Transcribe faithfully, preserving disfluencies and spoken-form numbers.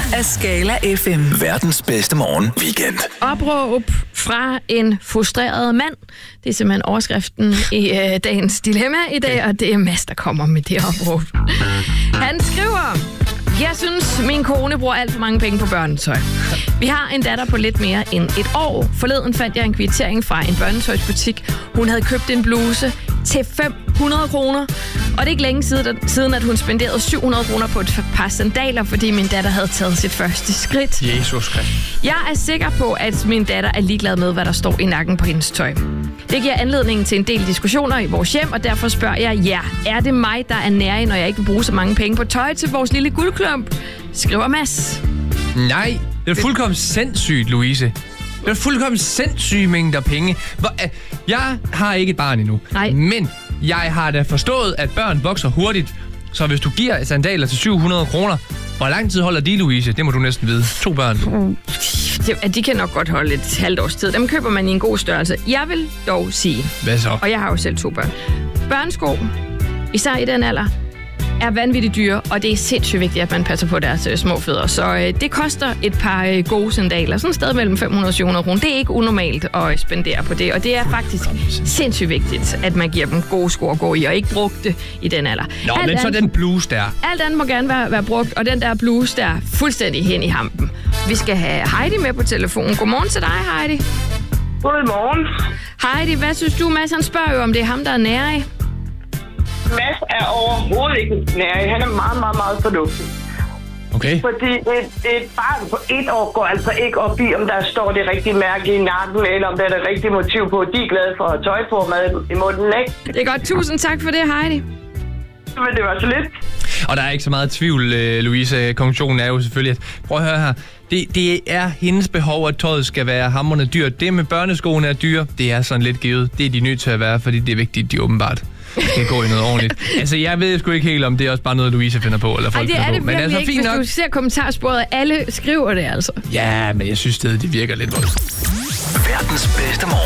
af Skala F M. Verdens bedste morgen weekend. Opråb fra en frustreret mand. Det er simpelthen overskriften i øh, dagens dilemma i dag, og det er Mads, der kommer med det opråb. Han skriver: Jeg synes, min kone bruger alt for mange penge på børnetøj. Vi har en datter på lidt mere end et år. Forleden fandt jeg en kvittering fra en børnetøjsbutik. Hun havde købt en bluse til fem hundrede kroner. Og det er ikke længe siden, at hun spenderede syv hundrede kroner på et par sandaler, fordi min datter havde taget sit første skridt. Jesus Kristus. Jeg er sikker på, at min datter er ligeglad med, hvad der står i nakken på hendes tøj. Det giver anledning til en del diskussioner i vores hjem, og derfor spørger jeg, ja, er det mig, der er nærig, når jeg ikke vil bruge så mange penge på tøj til vores lille guldklump? Skriver Mads. Nej, det er fuldkommen sindssygt, Louise. Det er fuldkommen sindssyge mængder penge. Hvor, uh, jeg har ikke et barn endnu. Nej. Men jeg har da forstået, at børn vokser hurtigt. Så hvis du giver sandaler til syv hundrede kroner, hvor lang tid holder de, Louise? Det må du næsten vide. To børn. De, de kan nok godt holde et halvt års tid. Dem køber man i en god størrelse. Jeg vil dog sige, hvad så? Og jeg har jo selv to børn. Børnesko, især i den alder, er vanvittigt dyre, og det er sindssygt vigtigt, at man passer på deres øh, små fødder. Så øh, det koster et par øh, gode sandaler. Sådan et sted mellem fem hundrede og syv hundrede kroner. Det er ikke unormalt at spendere på det, og det er faktisk sindssygt vigtigt, at man giver dem gode sko at gå i, og ikke brugt det i den alder. Nå, alt men så andet, den bluse der. Alt andet må gerne være, være brugt, og den der bluse der er fuldstændig hen i hampen. Vi skal have Heidi med på telefonen. Godmorgen til dig, Heidi. Godmorgen. Heidi, hvad synes du, Mads? Han spørger jo, om det er ham, der er nærig. Mads er overhovedet ikke nærig. Han er meget, meget, meget fornuftig. Okay. Fordi et, et barn på et år går altså ikke op i, om der står det rigtige mærke i nakken, eller om der er det rigtige motiv på. De er glade for at have tøj på og mad i munden, ikke? Det er godt. Tusind tak for det, Heidi. Men det var så lidt. Og der er ikke så meget tvivl, Louise. Konklusionen er jo selvfølgelig, at prøv at høre her. Det, det er hendes behov, at tøjet skal være hamrende dyrt. Det med børneskoene er dyre, det er sådan lidt givet. Det er de nødt til at være, fordi det er vigtigt, de åbenbart skal gå i noget ordentligt. Altså, jeg ved sgu ikke helt, om det er også bare noget, Louise finder på, eller folk Ej, det er det men altså, ikke, hvis nok. Du ser kommentarsporet, alle skriver det altså. Ja, men jeg synes stadig, det virker lidt voldsomt. Verdens bedste morgen.